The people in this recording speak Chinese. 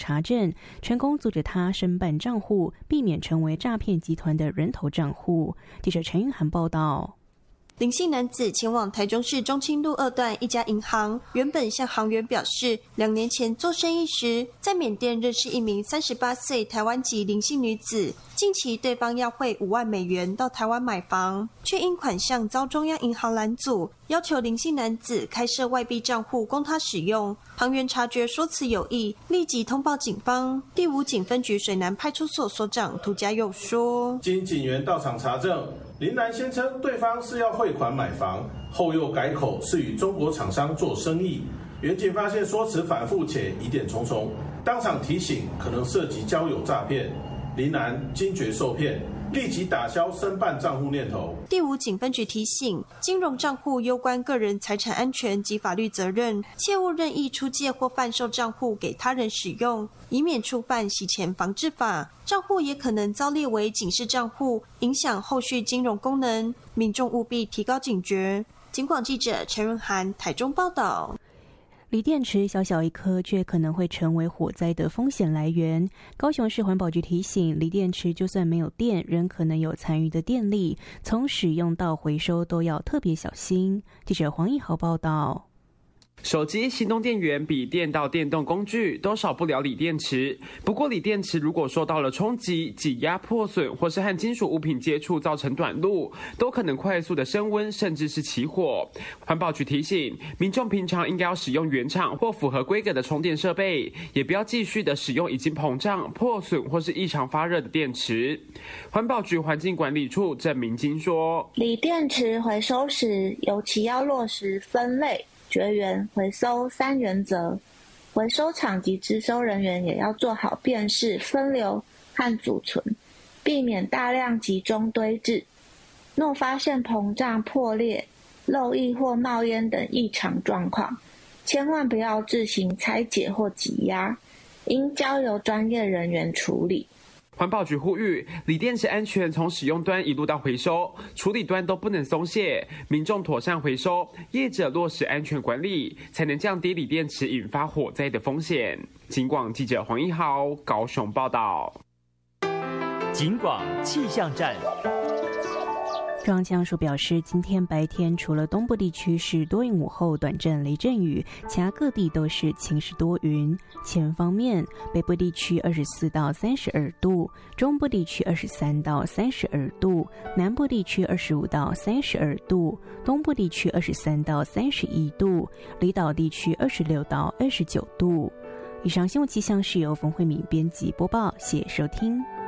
查证，成功阻止他申办账户，避免成为诈骗集团的人头账户。记者陈云涵报道。 林姓男子前往台中市中清路2段一家银行，原本向行员表示，2年前做生意时，在缅甸认识一名38岁台湾籍林姓女子，近期对方要汇5万美元到台湾买房，却因款项遭中央银行拦阻，要求林姓男子开设外币账户供他使用。行员察觉说辞有异，立即通报警方。第5警分局水南派出所所长涂家佑说：“ 经警员到场查证，林男先称对方是要汇款买房，后又改口是与中国厂商做生意。原警发现说辞反复且疑点重重，当场提醒可能涉及交友诈骗。林男惊觉受骗，立即打消申办账户念头。 第5警分局提醒，金融账户攸关个人财产安全及法律责任，切勿任意出借或贩售账户给他人使用，以免触犯洗钱防治法。账户也可能遭列为警示账户，影响后续金融功能，民众务必提高警觉。警广记者陈润涵台中报道。 锂电池小小一颗，却可能会成为火灾的风险来源。高雄市环保局提醒，锂电池就算没有电，仍可能有残余的电力，从使用到回收都要特别小心。记者黄义豪报道。 手机、行动电源、笔电到电动工具都少不了锂电池。不过，锂电池如果受到了冲击、挤压、破损，或是和金属物品接触造成短路，都可能快速的升温，甚至是起火。环保局提醒民众，平常应该要使用原厂或符合规格的充电设备，也不要继续的使用已经膨胀、破损或是异常发热的电池。环保局环境管理处郑明金说， 锂电池回收时，尤其要落实分类、绝缘、回收3原则，回收厂及资收人员也要做好辨识、分流和储存，避免大量集中堆置。若发现膨胀、破裂、漏液或冒烟等异常状况，千万不要自行拆解或挤压，应交由专业人员处理。 环保局呼吁，锂电池安全从使用端一路到回收、处理端都不能松懈，民众妥善回收，业者落实安全管理，才能降低锂电池引发火灾的风险。警广记者黄一豪高雄报道。 警广气象站。 中央气象署表示，今天白天除了东部地区是多云午后短暂雷阵雨，其他各地都是晴时多云。气温方面，北部地区24到32度，中部地区23到32度，南部地区25到32度，东部地区23到31度，离岛地区26到29度。以上新闻气象是由冯慧敏编辑播报，谢谢收听。